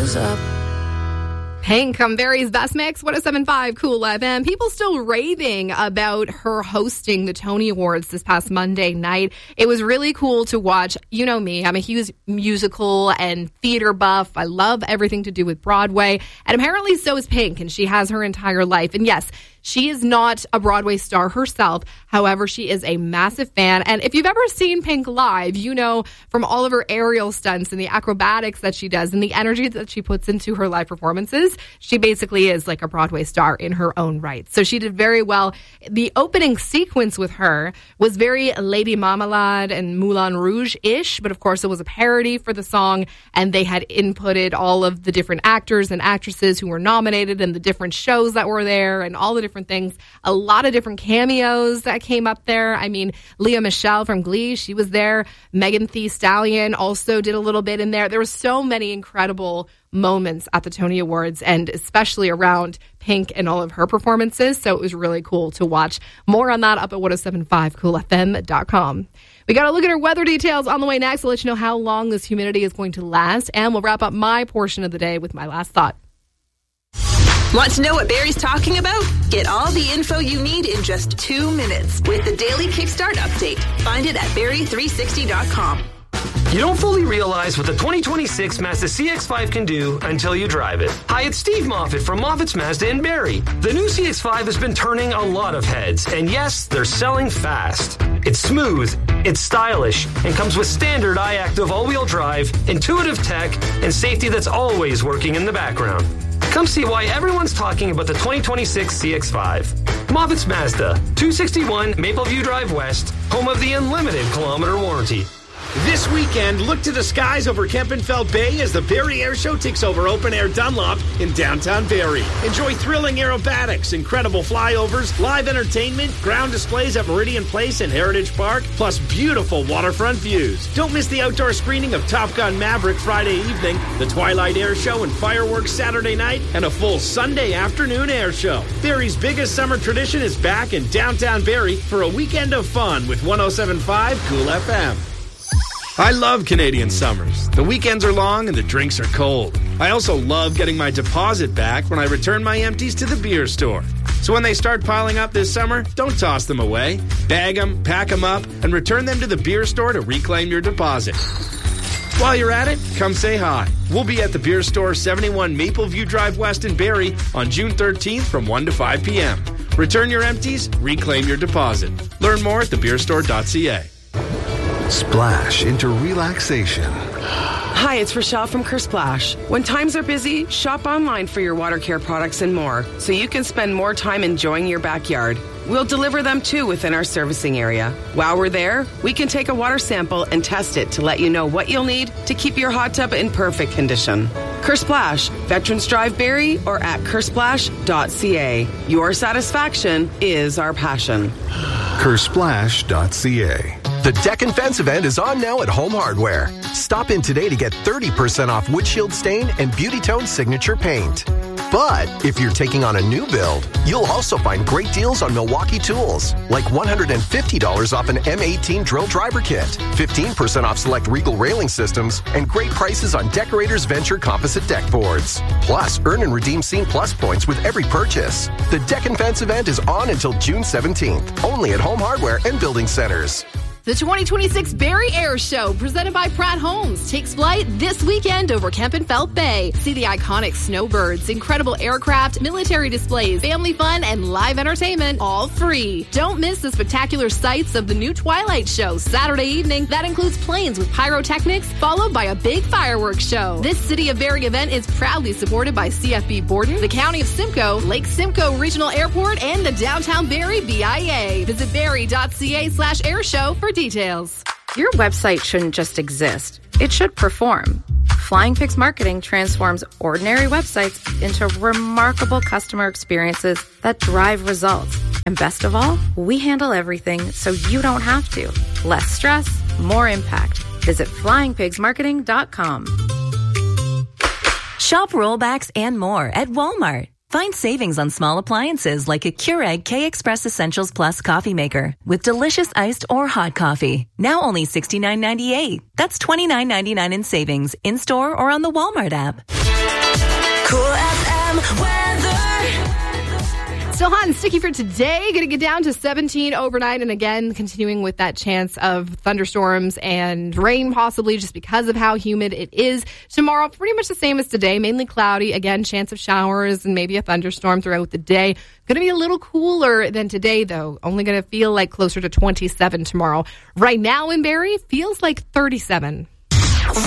was up. Pink, Berry's Best Mix, 107.5 Cool FM. People still raving about her hosting the Tony Awards this past Monday night. It was really cool to watch. You know me, I'm a huge musical and theater buff. I love everything to do with Broadway. And apparently so is Pink, and she has her entire life. And yes, she is not a Broadway star herself. However, she is a massive fan. And if you've ever seen Pink live, you know from all of her aerial stunts and the acrobatics that she does and the energy that she puts into her live performances, she basically is like a Broadway star in her own right. So she did very well. The opening sequence with her was very Lady Marmalade and Moulin Rouge-ish, but of course it was a parody for the song, and they had inputted all of the different actors and actresses who were nominated and the different shows that were there and all the different things. A lot of different cameos that came up there. I mean, Lea Michele from Glee, she was there. Megan Thee Stallion also did a little bit in there. There were so many incredible moments at the Tony Awards, and especially around Pink and all of her performances. So it was really cool to watch. More on that up at 1075coolfm.com. We got to look at our weather details on the way next. I'll let you know how long this humidity is going to last, and we'll wrap up my portion of the day with my last thought. Want to know what Barry's talking about? Get all the info you need in just 2 minutes with the Daily Kickstart Update. Find it at Barry360.com. You don't fully realize what the 2026 Mazda CX-5 can do until you drive it. Hi, it's Steve Moffitt from Moffitt's Mazda in Barrie. The new CX-5 has been turning a lot of heads, and yes, they're selling fast. It's smooth, it's stylish, and comes with standard iActive all-wheel drive, intuitive tech, and safety that's always working in the background. Come see why everyone's talking about the 2026 CX-5. Moffitt's Mazda, 261 Mapleview Drive West, home of the unlimited kilometer warranty. This weekend, look to the skies over Kempenfelt Bay as the Barrie Air Show takes over Open Air Dunlop in downtown Barrie. Enjoy thrilling aerobatics, incredible flyovers, live entertainment, ground displays at Meridian Place and Heritage Park, plus beautiful waterfront views. Don't miss the outdoor screening of Top Gun Maverick Friday evening, the Twilight Air Show and fireworks Saturday night, and a full Sunday afternoon air show. Barrie's biggest summer tradition is back in downtown Barrie for a weekend of fun with 107.5 Cool FM. I love Canadian summers. The weekends are long and the drinks are cold. I also love getting my deposit back when I return my empties to the beer store. So when they start piling up this summer, don't toss them away. Bag them, pack them up, and return them to the beer store to reclaim your deposit. While you're at it, come say hi. We'll be at the beer store 71 Mapleview Drive West in Barrie on June 13th from 1 to 5 p.m. Return your empties, reclaim your deposit. Learn more at thebeerstore.ca. Splash into relaxation. Hi, it's Rochelle from Kersplash. When times are busy, shop online for your water care products and more, so you can spend more time enjoying your backyard. We'll deliver them too within our servicing area. While we're there, we can take a water sample and test it to let you know what you'll need to keep your hot tub in perfect condition. Kersplash, Veterans Drive Barrie, or at kersplash.ca. Your satisfaction is our passion. Kersplash.ca. The Deck and Fence event is on now at Home Hardware. Stop in today to get 30% off windshield stain and Beauty Tone signature paint. But if you're taking on a new build, you'll also find great deals on Milwaukee tools, like $150 off an M18 drill driver kit, 15% off select Regal railing systems, and great prices on Decorators Venture composite deck boards. Plus, earn and redeem Scene Plus points with every purchase. The Deck and Fence event is on until June 17th, only at Home Hardware and Building Centers. The 2026 Barrie Air Show, presented by Pratt Homes, takes flight this weekend over Kempenfelt Bay. See the iconic snowbirds, incredible aircraft, military displays, family fun, and live entertainment, all free. Don't miss the spectacular sights of the new Twilight Show Saturday evening. That includes planes with pyrotechnics, followed by a big fireworks show. This City of Barrie event is proudly supported by CFB Borden, the County of Simcoe, Lake Simcoe Regional Airport, and the Downtown Barrie BIA. Visit barrie.ca/airshow for details. Your website shouldn't just exist. It should perform. Flying Pigs Marketing transforms ordinary websites into remarkable customer experiences that drive results. And best of all, we handle everything so you don't have to. Less stress, more impact. Visit flyingpigsmarketing.com. Shop rollbacks and more at Walmart. Find savings on small appliances like a Keurig K-Express Essentials Plus coffee maker with delicious iced or hot coffee. Now only $69.98. That's $29.99 in savings in-store or on the Walmart app. Cool FM weather. Still hot and sticky for today. Going to get down to 17 overnight. And again, continuing with that chance of thunderstorms and rain possibly just because of how humid it is. Tomorrow, pretty much the same as today. Mainly cloudy. Again, chance of showers and maybe a thunderstorm throughout the day. Going to be a little cooler than today, though. Only going to feel like closer to 27 tomorrow. Right now in Barrie, feels like 37.